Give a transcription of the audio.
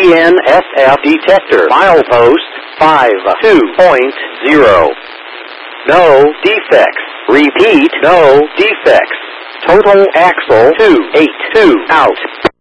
BNSF detector. Milepost 52.0. No defects. Repeat, no defects. Total axle 282 out.